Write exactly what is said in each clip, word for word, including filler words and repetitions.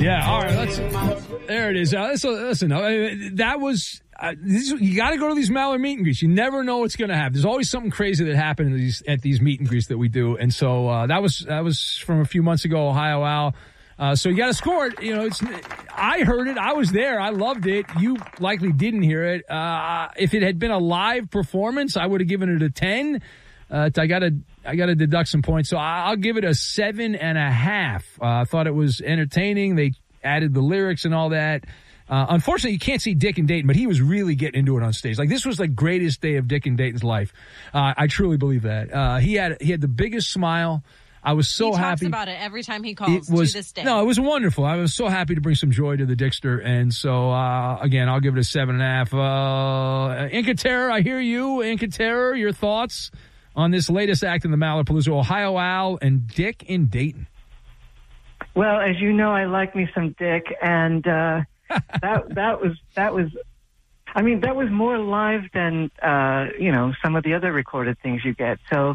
Yeah, all right, let's, there it is. Uh, listen, listen uh, that was, uh, this, you got to go to these Maller meet and greets. You never know what's going to happen. There's always something crazy that happened these, at these meet and greets that we do. And so uh, that was that was from a few months ago, Ohio Al. Uh, so you got to score it. You know, it's. I heard it. I was there. I loved it. You likely didn't hear it. Uh, if it had been a live performance, I would have given it a ten. Uh, I got to I got to deduct some points, so I'll give it a seven and a half. Uh, I thought it was entertaining. They added the lyrics and all that. Uh, unfortunately, you can't see Dick and Dayton, but he was really getting into it on stage. Like, this was the greatest day of Dick and Dayton's life. Uh, I truly believe that. Uh, he had he had the biggest smile. I was so he happy. He talks about it every time he calls it was, to this day. No, it was wonderful. I was so happy to bring some joy to the Dickster. And so, uh, again, I'll give it a seven and a half. Uh, Inca Terror, I hear you. Inca Terror, your thoughts on this latest act in the Malapalooza, Ohio Al and Dick in Dayton? Well, as you know, I like me some Dick, and uh, that that was that was. I mean, that was more live than uh, you know some of the other recorded things you get. So.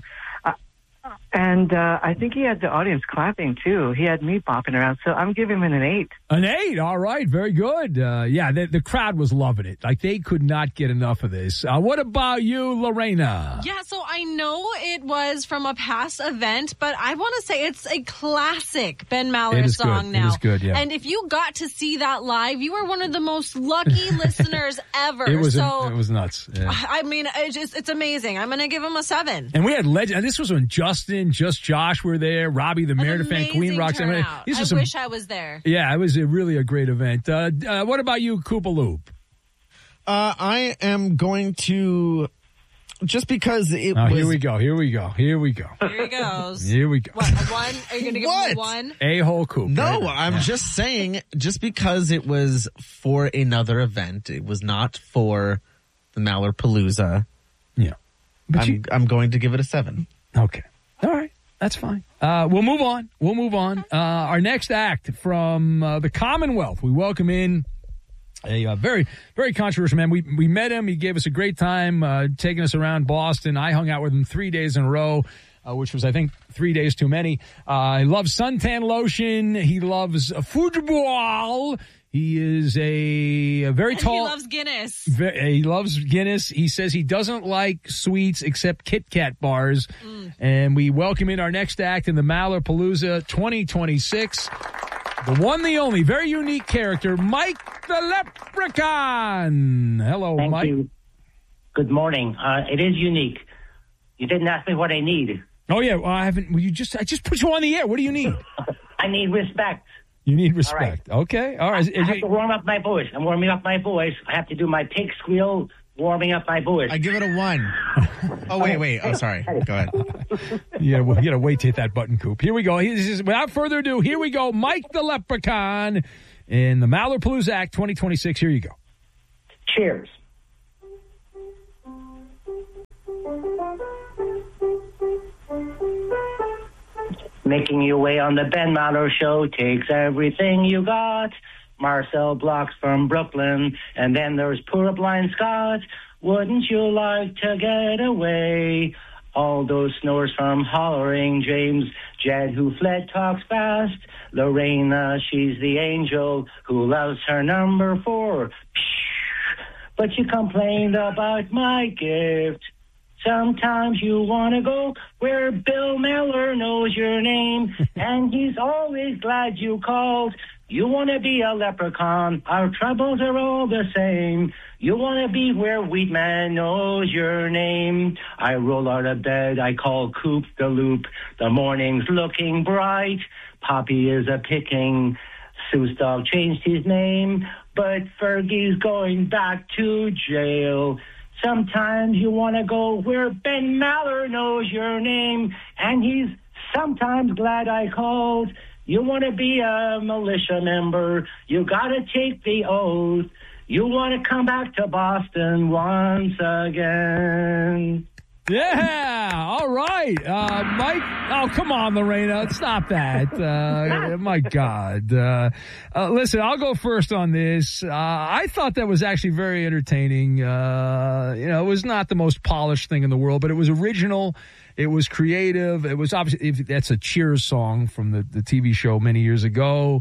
And uh, I think he had the audience clapping, too. He had me bopping around. So I'm giving him an eight. An eight. All right. Very good. Uh, yeah, the, the crowd was loving it. Like, they could not get enough of this. Uh, what about you, Lorena? Yeah, so I know it was from a past event, but I want to say it's a classic Ben Maller song good. now. It is good, yeah. And if you got to see that live, you were one of the most lucky listeners ever. It was, so, it was nuts. Yeah. I mean, it's, just, it's amazing. I'm going to give him a seven. And we had legend. This was when Justin, Just Josh were there. Robbie, the Meredith fan, Queen Roxanne. I mean, some, wish I was there. Yeah, it was a, really a great event. Uh, uh, what about you, Koopa Loop? Uh, I am going to, just because it oh, was... Here we go, here we go, here we go. Here he goes. Here we go. What, a one? Are you going to give what? him a one? A-hole Coop. No, right? I'm just saying, just because it was for another event, it was not for the Mallerpalooza. Yeah. But I'm, you, I'm going to give it a seven. Okay. All right. That's fine. Uh, we'll move on. We'll move on. Uh, our next act from uh, the Commonwealth. We welcome in a uh, very, very controversial man. We we met him. He gave us a great time uh, taking us around Boston. I hung out with him three days in a row, uh, which was, I think, three days too many. Uh, he loves suntan lotion. He loves uh, football. He is a, a very and tall. He loves Guinness. Very, he loves Guinness. He says he doesn't like sweets except Kit Kat bars. Mm. And we welcome in our next act in the Mallerpalooza twenty twenty-six. The one, the only, very unique character, Mike the Leprechaun. Hello, Thank Mike. You. Good morning. Uh, it is unique. You didn't ask me what I need. Oh yeah, well, I haven't. Well, you just I just put you on the air. What do you need? I need respect. You need respect. All right. Okay. All right. I, I have to warm up my voice. I'm warming up my voice. I have to do my pig squeal, warming up my voice. I give it a one. Oh, wait, wait. Oh, sorry. Go ahead. Yeah, well, you got to wait to hit that button, Coop. Here we go. This is, without further ado, here we go. Mike the Leprechaun in the Mallerpalooza Act twenty twenty-six. Here you go. Cheers. Making your way on the Ben Maller Show takes everything you got. Marcel Blocks from Brooklyn, and then there's poor blind Scott. Wouldn't you like to get away? All those snores from hollering James. Jed, who fled, talks fast. Lorena, she's the angel who loves her number four. But you complained about my gift. Sometimes you want to go where Bill Maller knows your name, and he's always glad you called. You want to be a leprechaun. Our troubles are all the same. You want to be where Wheatman knows your name. I roll out of bed. I call Coop the Loop. The morning's looking bright. Poppy is a picking. Sue's dog changed his name, but Fergie's going back to jail. Sometimes you want to go where Ben Maller knows your name, and he's sometimes glad I called. You want to be a militia member, you got to take the oath. You want to come back to Boston once again. Yeah, all right. Uh, Mike, oh, come on, Lorena. Stop that. Uh, my God. Uh, uh, listen, I'll go first on this. Uh, I thought that was actually very entertaining. Uh, you know, it was not the most polished thing in the world, but it was original. It was creative. It was obviously, if that's a Cheers song from the, the T V show many years ago.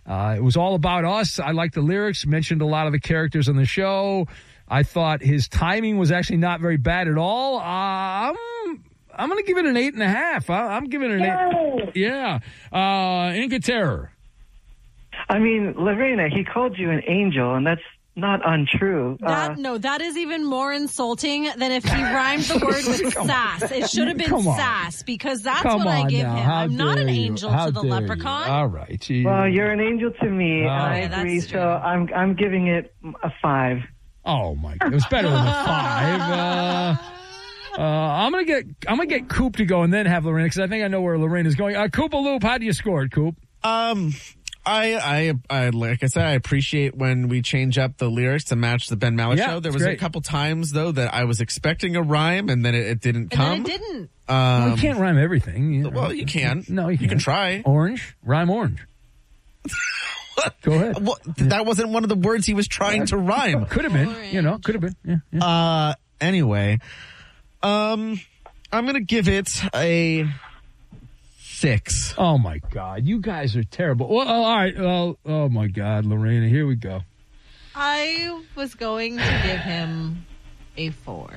Uh, it was all about us. I liked the lyrics, mentioned a lot of the characters on the show. I thought his timing was actually not very bad at all. Uh, I'm I'm going to give it an eight and a half. I, I'm giving it an eight. Yeah. Uh, Inca Terror. I mean, Lorena, he called you an angel, and that's not untrue. That, uh, no, that is even more insulting than if he rhymed the word with sass. It should have been sass, because that's Come what I on give now. him. How I'm not an dare you. angel How to the dare you. leprechaun. All right. Gee. well, you're an angel to me. Oh. I Yeah, agree. that's So true. I'm I'm giving it a five. Oh my! It was better than a five. Uh, uh, I'm gonna get I'm gonna get Coop to go and then have Lorena, because I think I know where Lorena's going. Uh, Coop-a-loop, how do you score it, Coop? Um, I, I, I, like I said, I appreciate when we change up the lyrics to match the Ben Maller Yeah, show. There it's was great. a couple times though that I was expecting a rhyme and then it, it didn't And come. then it didn't. Well, Um, you can't rhyme everything. You know. well, you can. No, you, You can't. can try. Orange, rhyme orange. Go ahead. Well, that wasn't one of the words he was trying to rhyme. Could have been. You know, could have been. Yeah. yeah. Uh, anyway, um, I'm gonna give it a six. Oh my God, you guys are terrible. Well, oh, all right. Well, oh my God, Lorena, here we go. I was going to give him a four.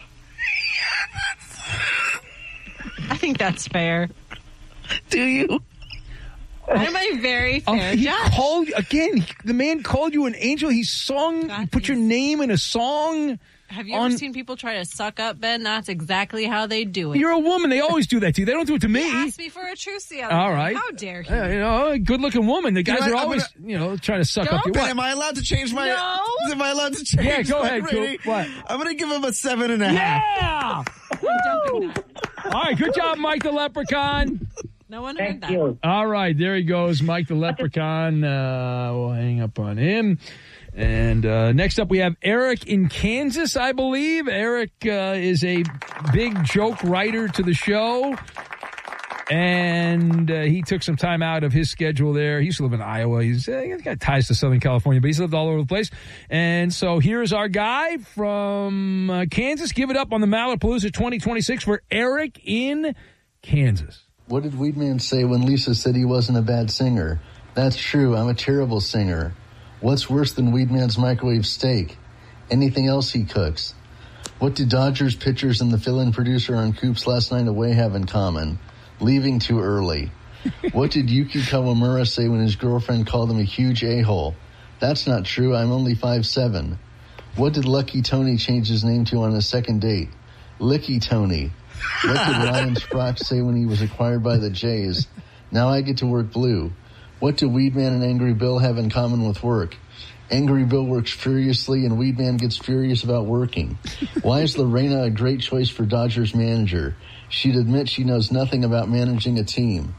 I think that's fair. Do you? I'm a very Oh, fair he judge. called again. he- The man called you an angel. He sung. God, He put your he's- name in a song. Have you on- ever seen people try to suck up, Ben? That's exactly how they do it. You're a woman. They always do that to you. They don't do it to me. He asked me for a truce the other All day. right. How dare he? Uh, you know, a good-looking woman. The guys know are what? I'm always, you know, trying to suck up Don't your Ben, what? am I allowed to change my? No. Am I allowed to change? Yeah, go my ahead, Coop. rating? What? I'm gonna give him a seven and a half. Yeah. I'm dumping that. All right. Good job, Mike the Leprechaun. No one heard Thank that. you. All right, there he goes, Mike the Leprechaun. Uh, we'll hang up on him. And uh, next up, we have Eric in Kansas, I believe. Eric uh, is a big joke writer to the show. And uh, he took some time out of his schedule there. He used to live in Iowa. He's, uh, he's got ties to Southern California, but he's lived all over the place. And so here's our guy from uh, Kansas. Give it up on the Malapalooza twenty twenty-six for Eric in Kansas. What did Weedman say when Lisa said he wasn't a bad singer? That's true. I'm a terrible singer. What's worse than Weedman's microwave steak? Anything else he cooks? What do Dodgers pitchers and the fill-in producer on Coop's Last Night Away have in common? Leaving too early. What did Yuki Kawamura say when his girlfriend called him a huge a-hole? That's not true. I'm only five seven. What did Lucky Tony change his name to on his second date? Licky Tony. What did Ryan Sprock say when he was acquired by the Jays? Now I get to work blue. What do Weedman and Angry Bill have in common with work? Angry Bill works furiously and Weedman gets furious about working. Why is Lorena a great choice for Dodgers manager? She'd admit she knows nothing about managing a team.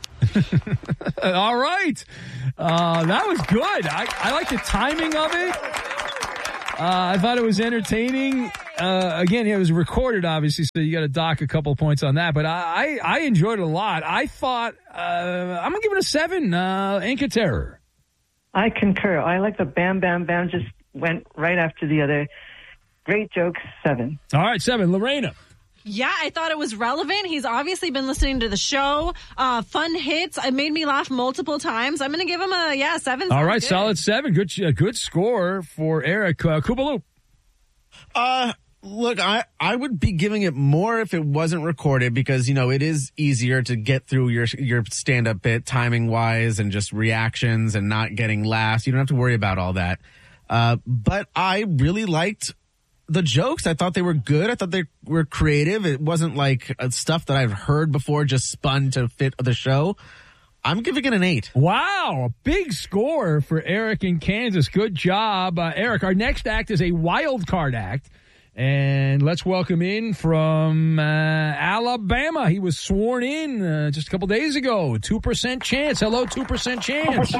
All right. Uh, that was good. I, I like the timing of it. Uh, I thought it was entertaining. Uh, again, it was recorded, obviously, so you got to dock a couple points on that. But I, I, I enjoyed it a lot. I thought uh, I'm gonna give it a seven. Uh, Inca Terror. I concur. I like the bam, bam, bam. Just went right after the other. Great jokes. Seven. All right, seven. Lorena. Yeah, I thought it was relevant. He's obviously been listening to the show. Uh, fun hits. It made me laugh multiple times. I'm going to give him a, yeah, seven. All right, good. solid seven. Good, uh, good score for Eric. Uh, Koopaloop. Uh, look, I, I would be giving it more if it wasn't recorded because, you know, it is easier to get through your, your stand-up bit timing wise and just reactions and not getting laughs. You don't have to worry about all that. Uh, but I really liked the jokes. I thought they were good. I thought they were creative. It wasn't like uh, stuff that I've heard before just spun to fit the show. I'm giving it an eight. Wow, a big score for Eric in Kansas. Good job, uh, Eric. Our next act is a wild card act. And let's welcome in from uh, Alabama. He was sworn in uh, just a couple days ago. two percent chance. Hello, two percent chance.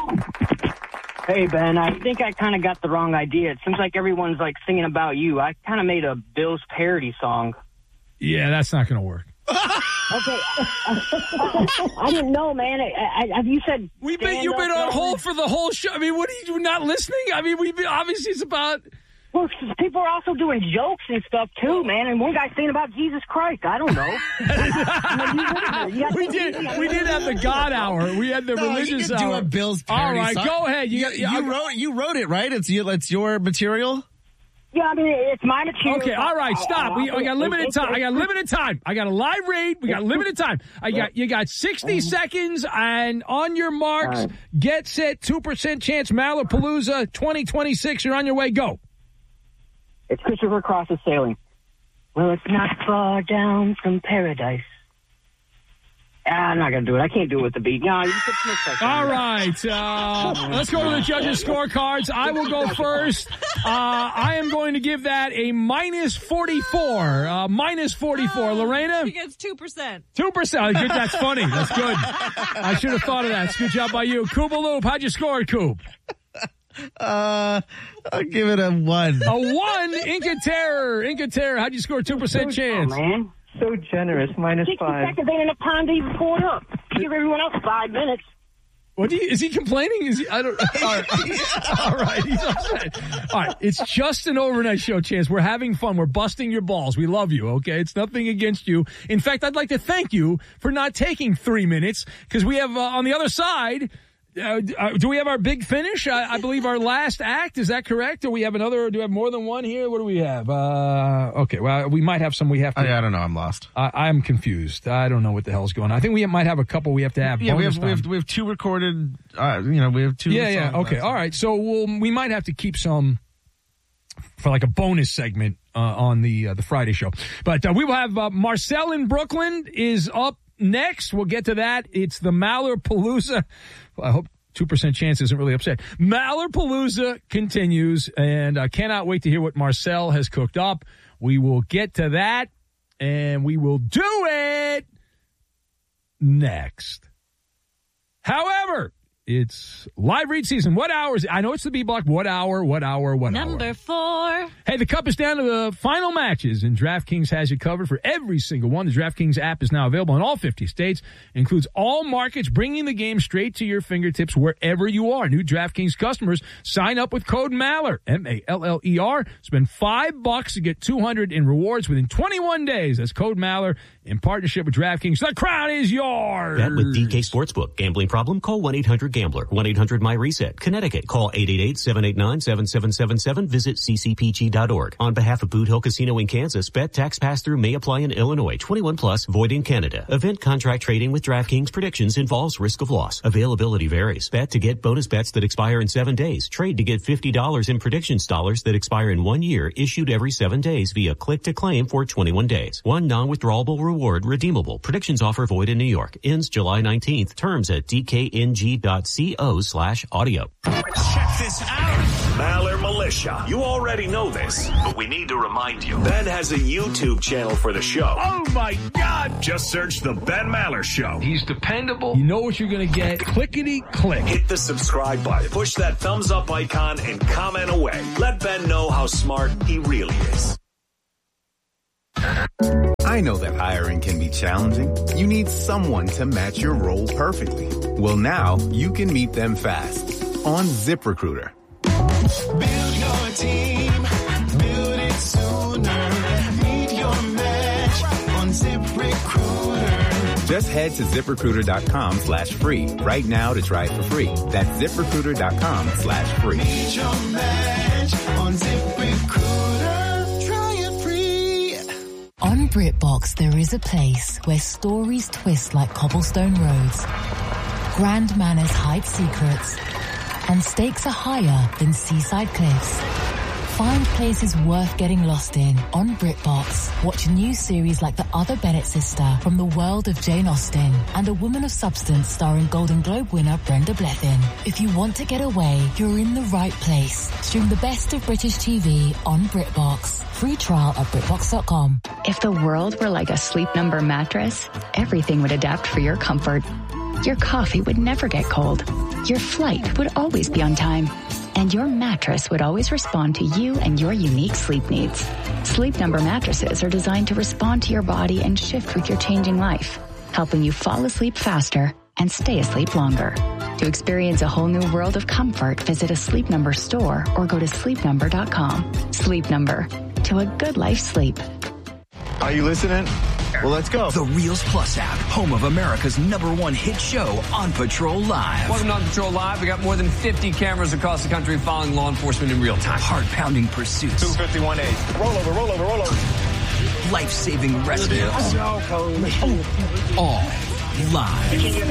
Hey, Ben, I think I kind of got the wrong idea. It seems like everyone's, like, singing about you. I kind of made a Bills parody song. Yeah, that's not going to work. Okay. I didn't know, man. I, I, have you said We've been, you've been on hold for the whole show. I mean, what are you not listening? I mean, we've been, obviously it's about... Well, people are also doing jokes and stuff too, man. And one guy's saying about Jesus Christ. I don't know. we did. We did have the God hour. We had the no, religious you can hour. do a Bills All parody right, song. go ahead. You, You, got, you I- wrote you wrote it, right? It's you. It's your material. Yeah, I mean, it's my material. Okay, all right, stop. We I got limited time. I got limited time. I got a live read. We got limited time. I got you got sixty seconds, and on your marks, All right. get set. Two percent chance. Malapalooza twenty twenty six. You're on your way. Go. It's Christopher Cross is sailing. Well, it's not far down from paradise. Ah, I'm not going to do it. I can't do it with the beat. No, you put some respect on All it. right, uh, let's go to the judges' scorecards. I will go first. Uh, I am going to give that a minus forty-four. Uh, minus forty-four. Lorena? He gets two percent. two percent. Good. That's funny. That's good. I should have thought of that. Good job by you. Koopaloop, how'd you score it, Coop? Uh, I'll give it a one. A one. Inca Terror. Inca Terror, how'd you score two percent chance? Oh, man. So generous, minus sixty five. seconds ain't enough time to even pull it up. You give everyone else five minutes. What do you, is he complaining? Is he, I don't, all right. All right. He's upset. All right. It's just an overnight show, Chance. We're having fun. We're busting your balls. We love you. Okay. It's nothing against you. In fact, I'd like to thank you for not taking three minutes because we have uh, on the other side. Uh, uh, do we have our big finish? I, I believe our last act. Is that correct? Or we have another? Do we have more than one here? What do we have? Uh, okay. Well, we might have some. We have to. I, I don't know. I'm lost. I, I'm confused. I don't know what the hell's going on. I think we might have a couple. We have to have. Yeah, we bonus have, we have time. we have two recorded. Uh, you know, we have two. Yeah, yeah. songs Okay. left. All right. So we'll, we might have to keep some for like a bonus segment uh, on the uh, the Friday show. But uh, we will have uh, Marcel in Brooklyn is up next. We'll get to that. It's the Malapalooza. Well, I hope two percent chance isn't really upset. Malapalooza continues, and I cannot wait to hear what Marcel has cooked up. We will get to that, and we will do it next. However, it's live read season. What hour is it? I know it's the B block. What hour? What hour? What hour? Number four. Hey, the cup is down to the final matches, and DraftKings has you covered for every single one. The DraftKings app is now available in all fifty states. It includes all markets, bringing the game straight to your fingertips wherever you are. New DraftKings customers sign up with code MALLER, M A L L E R. Spend five bucks to get two hundred in rewards within twenty-one days. That's code MALLER in partnership with DraftKings. The crown is yours. Bet with D K Sportsbook. Gambling problem? Call one eight hundred gambler. one eight hundred my reset. Connecticut. Call eight eight eight, seven eight nine, seven seven seven seven. Visit c c p g dot org. On behalf of Boot Hill Casino in Kansas, bet tax pass-through may apply in Illinois. twenty-one plus, void in Canada. Event contract trading with DraftKings predictions involves risk of loss. Availability varies. Bet to get bonus bets that expire in seven days. Trade to get fifty dollars in predictions dollars that expire in one year, issued every seven days via click to claim for twenty-one days. One non-withdrawable reward redeemable. Predictions offer void in New York. Ends July nineteenth. Terms at d k n g dot co slash audio. Check this out. Maller Militia. You already know this, but we need to remind you. Ben has a YouTube channel for the show. Oh, my God. Just search The Ben Maller Show. He's dependable. You know what you're going to get. Clickety-click. Hit the subscribe button. Push that thumbs up icon and comment away. Let Ben know how smart he really is. I know that hiring can be challenging. You need someone to match your role perfectly. Well, now you can meet them fast on ZipRecruiter. Build your team, build it sooner. Meet your match on ZipRecruiter. Just head to ZipRecruiter.com slash free right now to try it for free. That's ZipRecruiter.com slash free. Meet your match on ZipRecruiter. Try it free. On BritBox, there is a place where stories twist like cobblestone roads, grand manners hide secrets, and stakes are higher than seaside cliffs. Find places worth getting lost in on BritBox. Watch new series like The Other Bennett Sister from the world of Jane Austen and A Woman of Substance starring Golden Globe winner Brenda Blethyn. If you want to get away, you're in the right place. Stream the best of British T V on BritBox. Free trial at BritBox dot com. If the world were like a Sleep Number mattress, everything would adapt for your comfort. Your coffee would never get cold. Your flight would always be on time. And your mattress would always respond to you and your unique sleep needs. Sleep Number mattresses are designed to respond to your body and shift with your changing life, helping you fall asleep faster and stay asleep longer. To experience a whole new world of comfort, visit a Sleep Number store or go to sleep number dot com. Sleep Number. To a good life sleep. Are you listening? Well, let's go. The Reels Plus app, home of America's number one hit show, On Patrol Live. Welcome to On Patrol Live. We got more than fifty cameras across the country following law enforcement in real time. Heart-pounding pursuits. two fifty-one A. Roll over, roll over, roll over. Life-saving rescues. All live.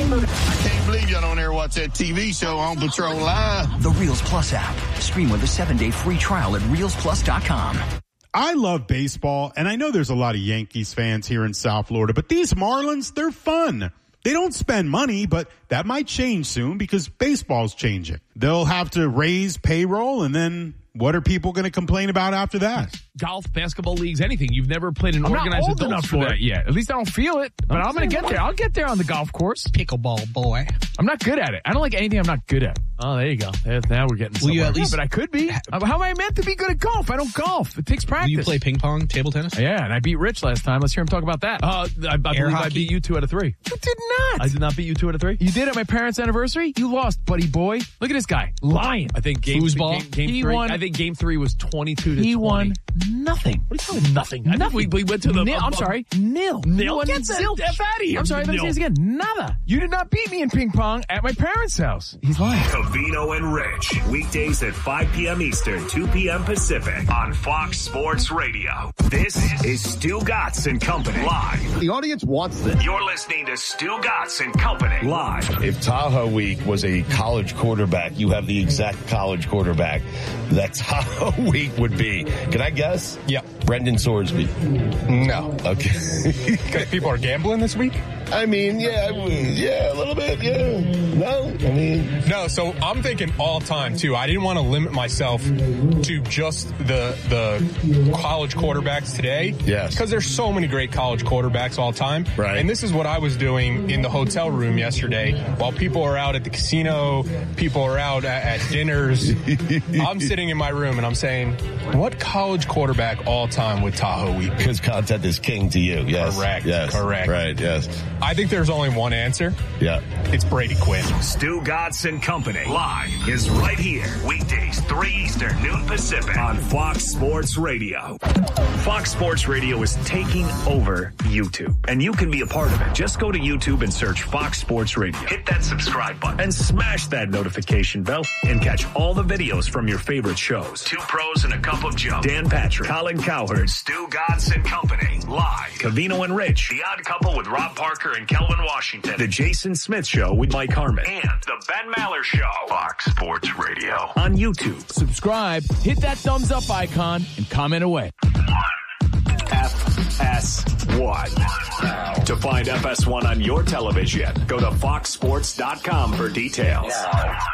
I can't believe y'all don't ever watch that T V show On Patrol Live. The Reels Plus app. Stream with a seven-day free trial at reels plus dot com. I love baseball, and I know there's a lot of Yankees fans here in South Florida, but these Marlins, they're fun. They don't spend money, but that might change soon because baseball's changing. They'll have to raise payroll, and then what are people going to complain about after that? Golf, basketball leagues, anything. You've never played an I'm organized not old adult enough sport for that yet. At least I don't feel it. But I'm, I'm going to get there. I'll get there on the golf course. Pickleball, boy. I'm not good at it. I don't like anything I'm not good at. Oh, there you go. There, now we're getting somewhere. Will you at least, yeah, but I could be. How am I meant to be good at golf? I don't golf. It takes practice. Will you play ping pong, table tennis? Yeah, and I beat Rich last time. Let's hear him talk about that. Uh, I, I believe hockey? I beat you two out of three. You did not. I did not beat you two out of three. You did at my parents' anniversary? You lost, buddy boy. Look at this guy. Lying. I think game, Foosball. game, game he three. Won, I think game three was twenty-two to he twenty. He won nothing. What are you talking nothing? I Nothing. We, we went to the. Nil, uh, I'm sorry. Nil. Nil. Get the F out of here. I'm sorry. Let me say this again. Nada. You did not beat me in ping pong at my parents' house. He's lying. Covino and Rich. Weekdays at five p.m. Eastern, two p.m. Pacific on Fox Sports Radio. This is Stu Gatz and Company live. The audience wants this. You're listening to Stu Gatz and Company live. If Tahoe Week was a college quarterback, you have the exact college quarterback that Tahoe Week would be. Can I guess? Yeah. Brendan Sorsby. No. Okay. People are gambling this week? I mean, yeah, yeah, a little bit, yeah. No, I mean. No, so I'm thinking all time, too. I didn't want to limit myself to just the the college quarterbacks today. Yes. Because there's so many great college quarterbacks all time. Right. And this is what I was doing in the hotel room yesterday. While people are out at the casino, people are out at, at dinners, I'm sitting in my room and I'm saying, what college quarterback all time would Tahoe Week? Because content is king to you, yes. Correct. Yes. Correct. Right, yes. I think there's only one answer. Yeah. It's Brady Quinn. Stu Gatz and Company live is right here. Weekdays, three Eastern, noon Pacific on Fox Sports Radio. Fox Sports Radio is taking over YouTube, and you can be a part of it. Just go to YouTube and search Fox Sports Radio. Hit that subscribe button and smash that notification bell and catch all the videos from your favorite shows. Two Pros and a Cup of Joe. Dan Patrick, Colin Cowherd, Stu Gatz and Company live. Covino and Rich, The Odd Couple with Rob Parker and Kelvin Washington. The Jason Smith Show with Mike Harmon. And The Ben Maller Show. Fox Sports Radio on YouTube. Subscribe, hit that thumbs up icon, and comment away. F S one. To find F S one on your television, go to fox sports dot com for details.